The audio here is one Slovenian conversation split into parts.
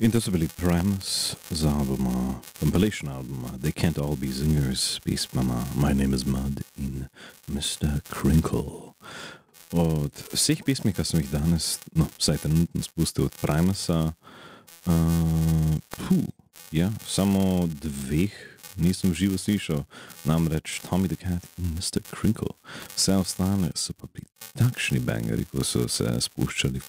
In to so bili Primus z albuma, compilation albuma They Can't All Be Singers, pismama My Name is Mud in Mr. Crinkle. Od vseh pismi, ki sem jih danes, no, vsaj trenutno spustil od Primusa, samo dveh nisem živo slišal, namreč Tommy the Cat in Mr. Crinkle. Vse ostale so pa bili takšni bangeri, ko so se spuščali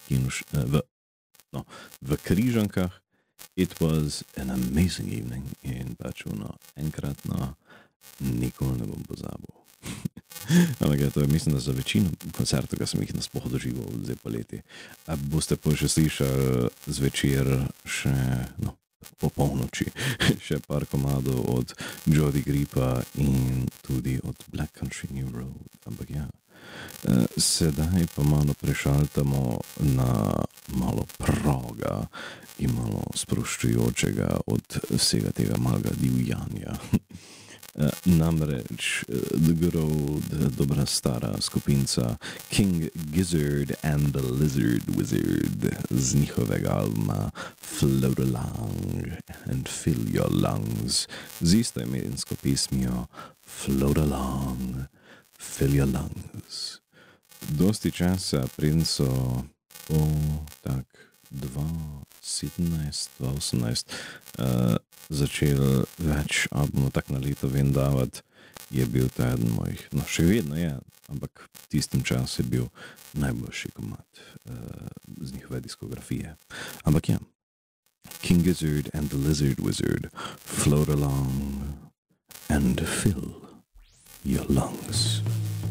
v Križankah. It was an amazing evening in pač enkratno nikoli ne bom pozabil. Ampak to je, mislim, da za večino koncertov, ki sem jih nasploh doživel zdaj poleti. Boste pa še slišali zvečer še, po polnoči, še par komadov od Jody Gripa in tudi od Black Country New Road. Ampak ja, sedaj pa malo prešaltamo na malo proga in malo sproščujočega od vsega tega malega divjanja. Namreč the good old, dobra stara skupinca King Gizzard and the Lizard Wizard z njihovega albuma Float Along and Fill Your Lungs z istoimensko pismijo Float Along, Fill Your Lungs. Dosti časa preden so tak 2017-2018 začeli več albumov tak na leto ven davati, je bil ta eden mojih, še vedno je, ampak v tistem času je bil najboljši komad z njihove diskografije. Ampak ja, King Gizzard and the Lizard Wizard, Float Along and Fill Your Lungs.